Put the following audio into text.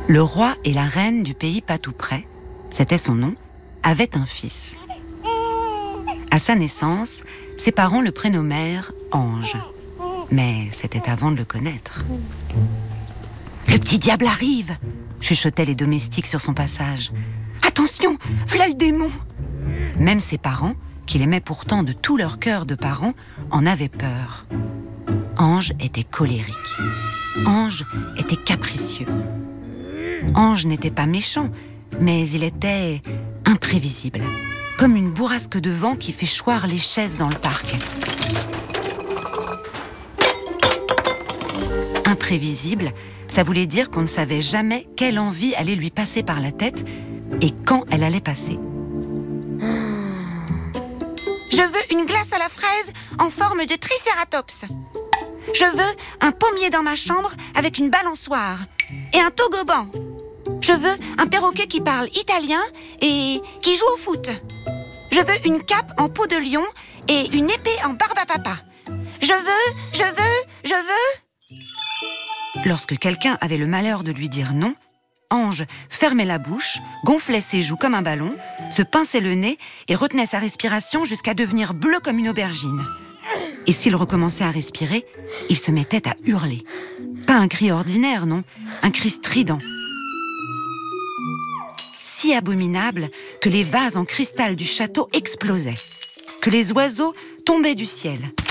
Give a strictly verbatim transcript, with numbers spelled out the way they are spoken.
Le roi et la reine du pays pas tout près, c'était son nom, avaient un fils. À sa naissance, ses parents le prénommèrent Ange. Mais c'était avant de le connaître. « Le petit diable arrive !» chuchotaient les domestiques sur son passage. « Attention, voilà le démon !» Même ses parents, qui l'aimaient pourtant de tout leur cœur de parents, en avaient peur. Ange était colérique. Ange était capricieux. Ange n'était pas méchant, mais il était imprévisible, comme une bourrasque de vent qui fait choir les chaises dans le parc. Imprévisible, ça voulait dire qu'on ne savait jamais quelle envie allait lui passer par la tête et quand elle allait passer. Je veux une glace à la fraise en forme de tricératops. Je veux un pommier dans ma chambre avec une balançoire et un toboggan. Je veux un perroquet qui parle italien et qui joue au foot. Je veux une cape en peau de lion et une épée en barbe à papa. Je veux, je veux, je veux... Lorsque quelqu'un avait le malheur de lui dire non, Ange fermait la bouche, gonflait ses joues comme un ballon, se pinçait le nez et retenait sa respiration jusqu'à devenir bleu comme une aubergine. Et s'il recommençait à respirer, il se mettait à hurler. Pas un cri ordinaire, non, un cri strident. Si abominable que les vases en cristal du château explosaient, que les oiseaux tombaient du ciel,